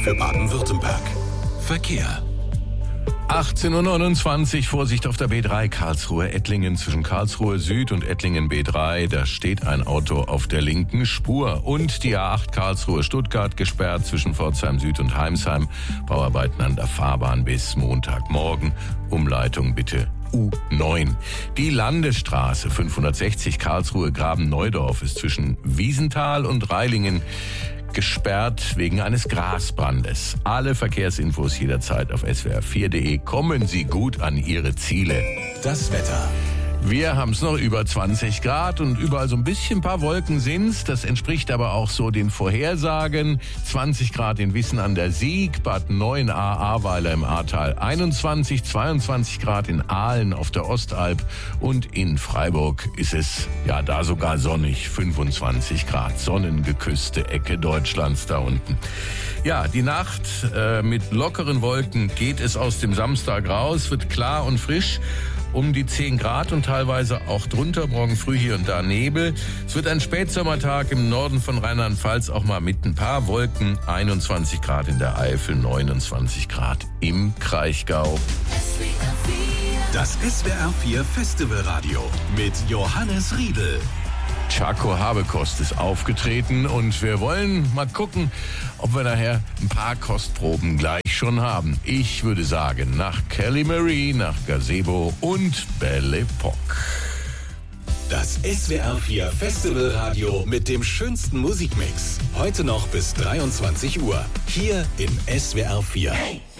für Baden-Württemberg. Verkehr. 18:29 Uhr, Vorsicht auf der B3 Karlsruhe-Ettlingen zwischen Karlsruhe Süd und Ettlingen B3. Da steht ein Auto auf der linken Spur. Und die A8 Karlsruhe-Stuttgart gesperrt zwischen Pforzheim Süd und Heimsheim. Bauarbeiten an der Fahrbahn bis Montagmorgen. Umleitung bitte U9. Die Landesstraße 560 Karlsruhe Graben-Neudorf ist zwischen Wiesenthal und Reilingen gesperrt wegen eines Grasbrandes. Alle Verkehrsinfos jederzeit auf swr4.de. Kommen Sie gut an Ihre Ziele. Das Wetter. Wir haben es noch über 20 Grad und überall so ein bisschen paar Wolken sind's. Das entspricht aber auch so den Vorhersagen. 20 Grad in Wissen an der Sieg, Bad Neuenahr-Ahrweiler im Ahrtal 21, 22 Grad in Aalen auf der Ostalb und in Freiburg ist es ja da sogar sonnig, 25 Grad. Sonnengeküsste Ecke Deutschlands da unten. Ja, die Nacht mit lockeren Wolken geht es aus dem Samstag raus, wird klar und frisch. Um die 10 Grad und teilweise auch drunter, morgen früh hier und da Nebel. Es wird ein Spätsommertag im Norden von Rheinland-Pfalz, auch mal mit ein paar Wolken. 21 Grad in der Eifel, 29 Grad im Kraichgau. Das SWR4 Festivalradio mit Johannes Riedl. Tschako Habekost ist aufgetreten und wir wollen mal gucken, ob wir nachher ein paar Kostproben gleich schon haben. Ich würde sagen, nach Kelly Marie, nach Gazebo und Belle Epoque. Das SWR4 Festivalradio mit dem schönsten Musikmix. Heute noch bis 23 Uhr. Hier im SWR4.